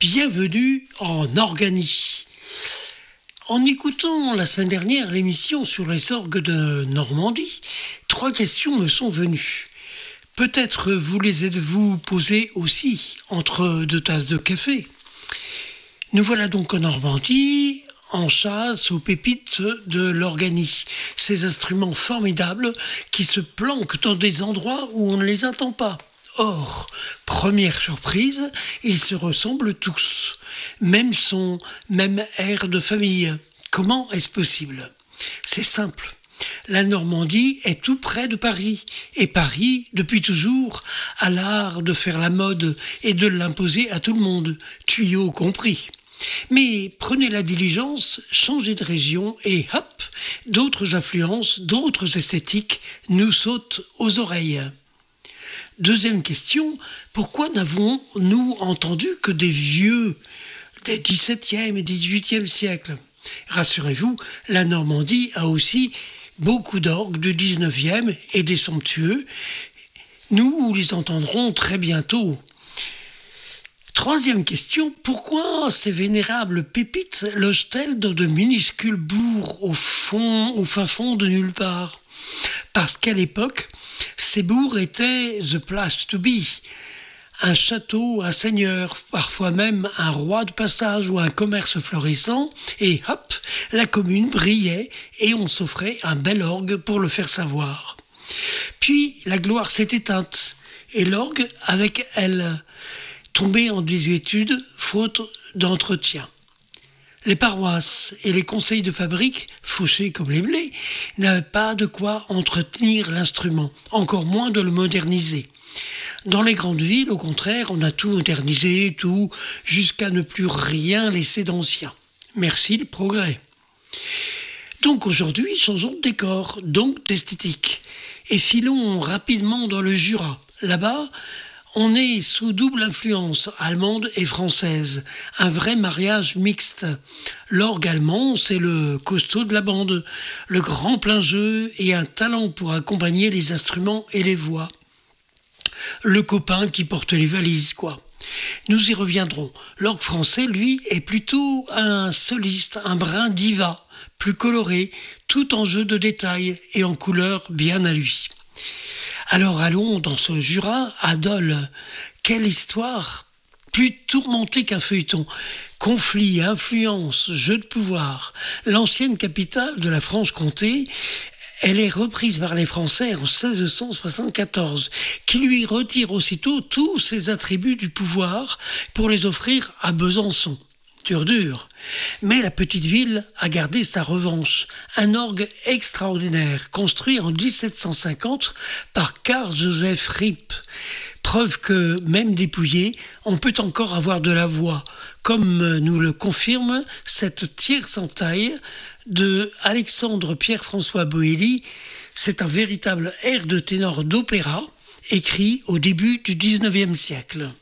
Bienvenue en Organie. En écoutant la semaine dernière l'émission sur les orgues de Normandie, 3 questions me sont venues. Peut-être vous les êtes-vous posées aussi entre 2 tasses de café. Nous voilà donc en Normandie, en chasse aux pépites de l'organie. Ces instruments formidables qui se planquent dans des endroits où on ne les attend pas. Or, première surprise, ils se ressemblent tous. Même son, même air de famille. Comment est-ce possible ? C'est simple. La Normandie est tout près de Paris. Et Paris, depuis toujours, a l'art de faire la mode et de l'imposer à tout le monde, tuyaux compris. Mais prenez la diligence, changez de région et hop, d'autres influences, d'autres esthétiques nous sautent aux oreilles. Deuxième question, pourquoi n'avons-nous entendu que des vieux des XVIIe et XVIIIe siècles ? Rassurez-vous, la Normandie a aussi beaucoup d'orgues du XIXe et des somptueux. Nous les entendrons très bientôt. Troisième question, pourquoi ces vénérables pépites logent-elles dans de minuscules bourgs au fin fond de nulle part ? Parce qu'à l'époque, ces bourgs étaient the place to be. Un château, un seigneur, parfois même un roi de passage ou un commerce florissant, et hop, la commune brillait et on s'offrait un bel orgue pour le faire savoir. Puis la gloire s'est éteinte, et l'orgue avec elle, tombé en désuétude, faute d'entretien. Les paroisses et les conseils de fabrique, fauchés comme les blés, n'avaient pas de quoi entretenir l'instrument, encore moins de le moderniser. Dans les grandes villes, au contraire, on a tout modernisé, tout, jusqu'à ne plus rien laisser d'ancien. Merci le progrès. Donc aujourd'hui, changeons de décor, donc d'esthétique. Et filons rapidement dans le Jura. Là-bas, on est sous double influence, allemande et française. Un vrai mariage mixte. L'orgue allemand, c'est le costaud de la bande, le grand plein jeu et un talent pour accompagner les instruments et les voix. Le copain qui porte les valises, quoi. Nous y reviendrons. L'orgue français, lui, est plutôt un soliste, un brin diva, plus coloré, tout en jeu de détails et en couleur bien à lui. Alors allons dans ce Jura, à Dole. Quelle histoire, plus tourmentée qu'un feuilleton. Conflits, influences, jeux de pouvoir. L'ancienne capitale de la Franche-Comté, elle est reprise par les Français en 1674, qui lui retirent aussitôt tous ses attributs du pouvoir pour les offrir à Besançon. Dur. Mais la petite ville a gardé sa revanche. Un orgue extraordinaire, construit en 1750 par Carl Joseph Ripp. Preuve que, même dépouillé, on peut encore avoir de la voix, comme nous le confirme cette tierce en taille de Alexandre Pierre-François Boëly. C'est un véritable air de ténor d'opéra, écrit au début du XIXe siècle.